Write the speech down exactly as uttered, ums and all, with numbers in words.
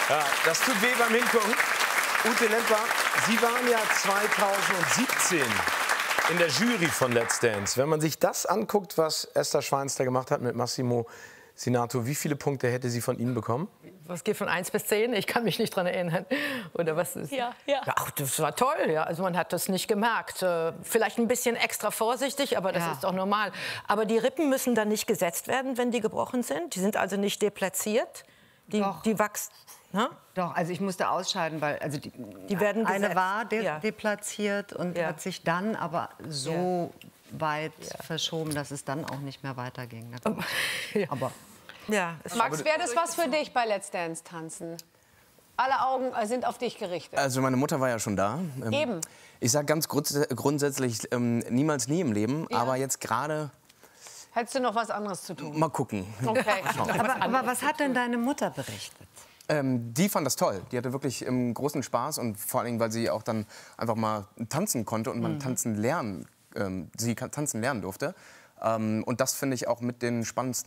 Ja, das tut weh beim Hingucken. Ute Lemper, Sie waren ja zweitausendsiebzehn in der Jury von Let's Dance. Wenn man sich das anguckt, was Esther Schweinsteiger gemacht hat mit Massimo Sinato, wie viele Punkte hätte sie von Ihnen bekommen? Was geht von eins bis zehn? Ich kann mich nicht dran erinnern. Oder was ist? Ja, ja. Ach, das war toll. Ja. Also man hat das nicht gemerkt. Äh, vielleicht ein bisschen extra vorsichtig, aber das Ja. ist doch normal. Aber die Rippen müssen dann nicht gesetzt werden, wenn die gebrochen sind. Die sind also nicht deplatziert. Die, Doch. die wachsen. Ne? Doch, also ich musste ausscheiden, weil also die, Die werden eine gesetzt. war de Ja. deplatziert und Ja. hat sich dann aber so weit verschoben, dass es dann auch nicht mehr weiterging. Ja. Aber Ja, es Max, wäre das was für dich bei Let's Dance tanzen? Alle Augen äh, sind auf dich gerichtet. Also meine Mutter war ja schon da. Ähm, Eben. Ich sage ganz grunds grundsätzlich ähm, niemals nie im Leben, Ja. aber jetzt gerade Hättest du noch was anderes zu tun? mal gucken. Okay. aber, aber was hat denn deine Mutter berichtet? Ähm, die fand das toll. Die hatte wirklich ähm, großen Spaß und vor allen Dingen, weil sie auch dann einfach mal tanzen konnte und man Mhm. tanzen lernen, ähm, sie tanzen lernen durfte. Ähm, und das finde ich auch mit den spannendsten